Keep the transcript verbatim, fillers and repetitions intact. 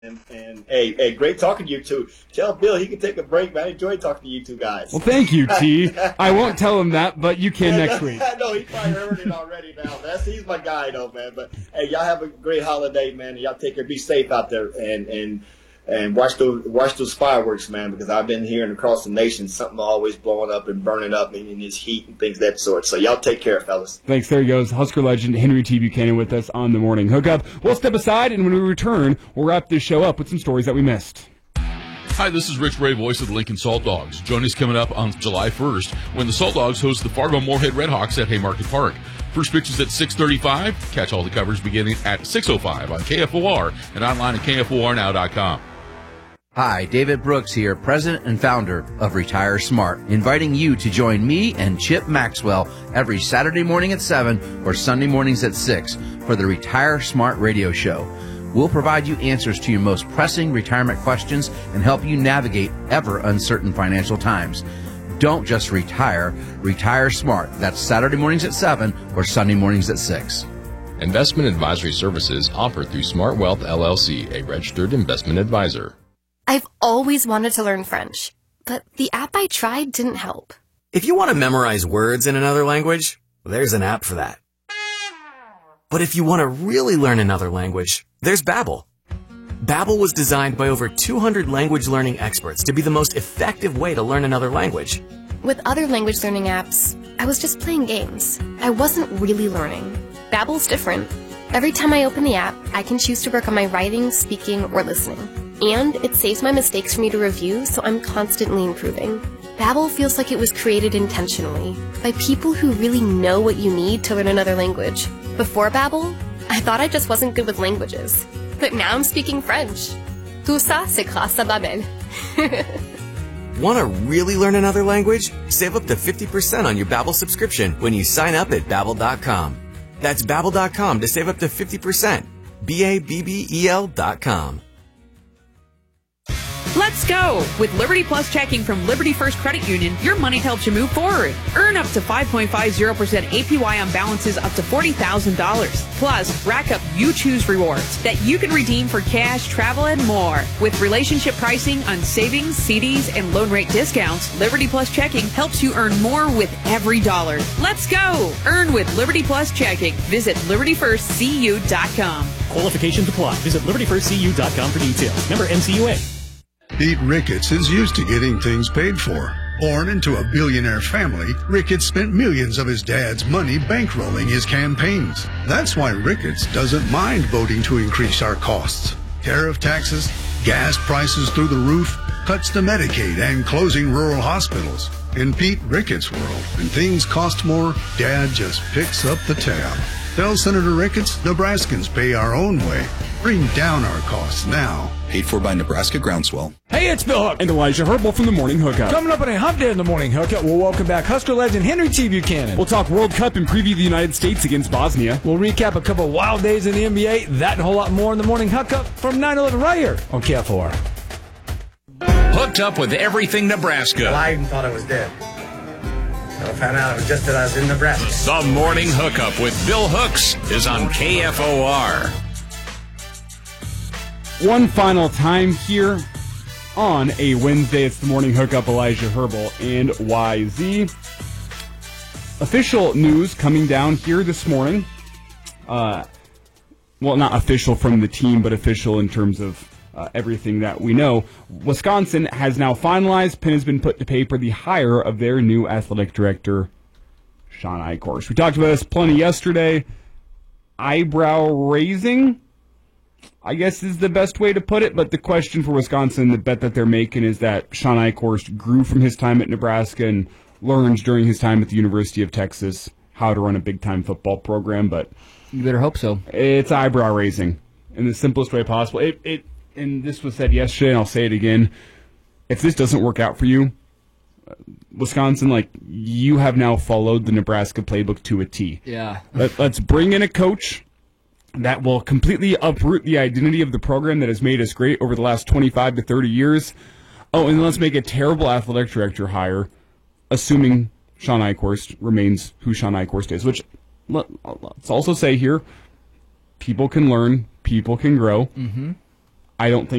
And, and hey, hey, great talking to you two. Tell Bill he can take a break, man. I enjoyed talking to you two guys. Well, thank you, T. I won't tell him that, but you can yeah, next no, week. I know he probably heard it already now. That's he's my guy though, man. But hey, y'all have a great holiday, man. And y'all take care. Be safe out there, and and and watch those watch those fireworks, man. Because I've been hearing across the nation something always blowing up and burning up, and in this heat and things of that sort. So y'all take care, fellas. Thanks. There he goes, Husker legend Henry T. Buchanan with us on the Morning Hookup. We'll step aside, and when we return, we'll wrap this show up with some stories that we missed. Hi, this is Rich Ray, voice of the Lincoln Salt Dogs. Join us coming up on July first when the Salt Dogs host the Fargo-Moorhead Redhawks at Haymarket Park. First pitch is at six thirty-five. Catch all the covers beginning at six oh five on K F O R and online at K F O R now dot com. Hi, David Brooks here, president and founder of Retire Smart, inviting you to join me and Chip Maxwell every Saturday morning at seven or Sunday mornings at six for the Retire Smart radio show. We'll provide you answers to your most pressing retirement questions and help you navigate ever uncertain financial times. Don't just retire, retire smart. That's Saturday mornings at seven or Sunday mornings at six. Investment advisory services offered through Smart Wealth L L C, a registered investment advisor. I've always wanted to learn French, but the app I tried didn't help. If you want to memorize words in another language, well, there's an app for that. But if you want to really learn another language, there's Babbel. Babbel was designed by over two hundred language learning experts to be the most effective way to learn another language. With other language learning apps, I was just playing games. I wasn't really learning. Babbel's different. Every time I open the app, I can choose to work on my writing, speaking, or listening. And it saves my mistakes for me to review, so I'm constantly improving. Babbel feels like it was created intentionally by people who really know what you need to learn another language. Before Babbel, I thought I just wasn't good with languages. But now I'm speaking French. Tout ça, c'est grâce à Babbel. Want to really learn another language? Save up to fifty percent on your Babbel subscription when you sign up at Babbel dot com. That's Babbel dot com to save up to fifty percent. B A B B E L dot com. Let's go! With Liberty Plus checking from Liberty First Credit Union, your money helps you move forward. Earn up to five point five zero percent A P Y on balances up to forty thousand dollars. Plus, rack up You Choose rewards that you can redeem for cash, travel, and more. With relationship pricing on savings, C Ds, and loan rate discounts, Liberty Plus checking helps you earn more with every dollar. Let's go! Earn with Liberty Plus checking. Visit Liberty First C U dot com. Qualifications apply. Visit Liberty First C U dot com for details. Member N C U A. Pete Ricketts is used to getting things paid for. Born into a billionaire family, Ricketts spent millions of his dad's money bankrolling his campaigns. That's why Ricketts doesn't mind voting to increase our costs. Tariff taxes, gas prices through the roof, cuts to Medicaid, and closing rural hospitals. In Pete Ricketts' world, when things cost more, Dad just picks up the tab. Tell Senator Ricketts, Nebraskans pay our own way. Bring down our costs now. Paid for by Nebraska Groundswell. Hey, it's Bill Hook. And Elijah Herbal from the Morning Hookup. Coming up on a hump day in the Morning Hookup, we'll welcome back Husker legend Henry T. Buchanan. We'll talk World Cup and preview the United States against Bosnia. We'll recap a couple wild days in the N B A. That and a whole lot more in the Morning Hookup from nine eleven right here on K F O R. Hooked up with everything Nebraska. Well, I even thought I was dead. So I found out it was just that I was in Nebraska. The Morning Hookup with Bill Hooks is on K F O R. One final time here on a Wednesday. It's the Morning Hookup, Elijah Herbal and Y Z. Official news coming down here this morning. Uh, well, not official from the team, but official in terms of uh, everything that we know. Wisconsin has now finalized, pen has been put to paper, the hire of their new athletic director, Sean Eichhorst. We talked about this plenty yesterday. Eyebrow raising, I guess is the best way to put it, but the question for Wisconsin, the bet that they're making is that Sean Eichhorst grew from his time at Nebraska and learned during his time at the University of Texas how to run a big-time football program, but you better hope so. It's eyebrow raising in the simplest way possible. It, it, and this was said yesterday, and I'll say it again. If this doesn't work out for you, Wisconsin, like, you have now followed the Nebraska playbook to a T. Yeah. Let, let's bring in a coach that will completely uproot the identity of the program that has made us great over the last twenty-five to thirty years. Oh, and let's make a terrible athletic director hire, assuming Sean Eichhorst remains who Sean Eichhorst is, which, let's also say here, people can learn, people can grow. Mm-hmm. I don't think